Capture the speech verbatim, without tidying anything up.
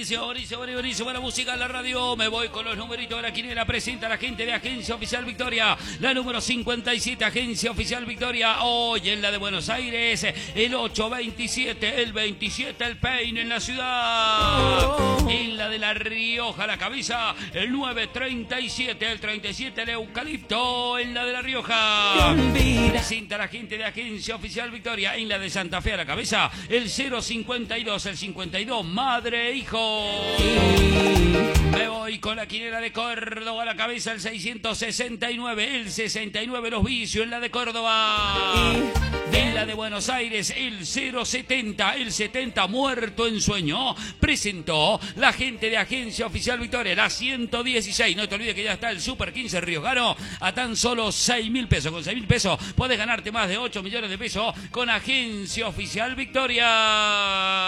buenísimo, buenísimo, buenísimo la música en la radio. Me voy con los numeritos de la quiniela. Presenta la gente de Agencia Oficial Victoria. La número cincuenta y siete, Agencia Oficial Victoria. Hoy en la de Buenos Aires, el ocho veintisiete, el veintisiete, el Peine en la ciudad. En la de La Rioja, la cabeza, el nueve treinta y siete, el treinta y siete, el Eucalipto. En la de La Rioja. Presenta la gente de Agencia Oficial Victoria. En la de Santa Fe a la cabeza, el cero cincuenta y dos, el cincuenta y dos, madre e hijo. Me voy con la quinera de Córdoba a la cabeza, el seiscientos sesenta y nueve, el sesenta y nueve, los vicios en la de Córdoba. En la de Buenos Aires, el cero setenta, el setenta, muerto en sueño. Presentó la gente de Agencia Oficial Victoria, la ciento dieciséis. No te olvides que ya está el Super quince Riojano a tan solo seis mil pesos. Con seis mil pesos podés ganarte más de ocho millones de pesos con Agencia Oficial Victoria.